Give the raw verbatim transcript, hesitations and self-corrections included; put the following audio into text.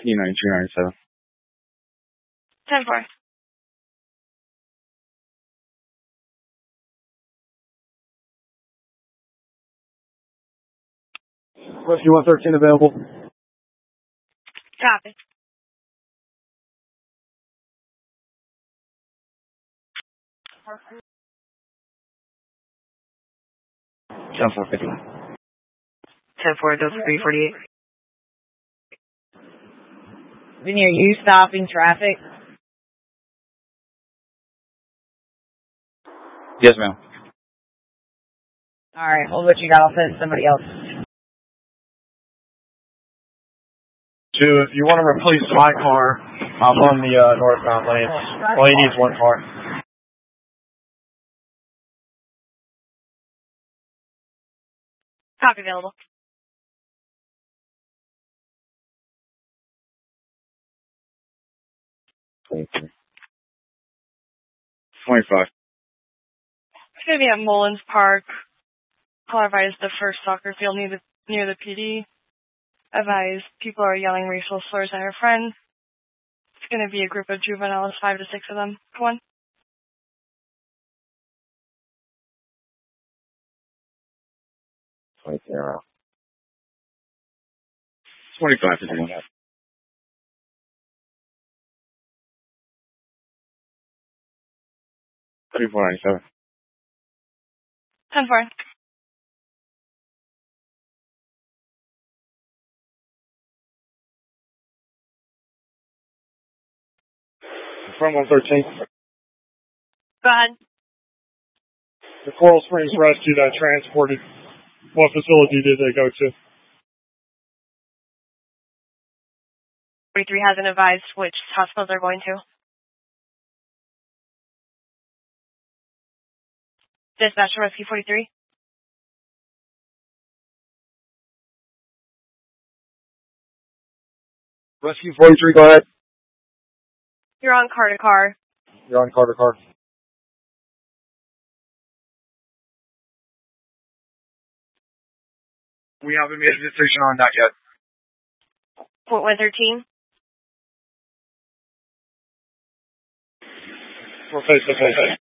P ninety-two ninety-seven. ten four. Rescue one thirteen available. Copy. ten four fifty. ten four, Delta three forty-eight. Vinny, are you stopping traffic? Yes, ma'am. Alright, hold what you got. I'll send somebody else. Two, if you want to replace my car, I'm on the uh, northbound lane. All you need is one car. Copy available. twenty-three. twenty-five. It's going to be at Mullins Park. Call advised the first soccer field near the, near the P D. Advised people are yelling racial slurs at her friend. It's going to be a group of juveniles, five to six of them. Come on. twenty-zero. twenty-five fifty-one. thirty-four ninety-seven. ten four. From one thirteen. Go ahead. The Coral Springs rescue that transported, what facility did they go to? forty-three hasn't advised which hospitals they're going to. Dispatch to Rescue forty-three. Rescue forty-three, go ahead. You're on car to car. You're on car to car. We haven't made a decision on that yet. Point one thirteen. We're face to face.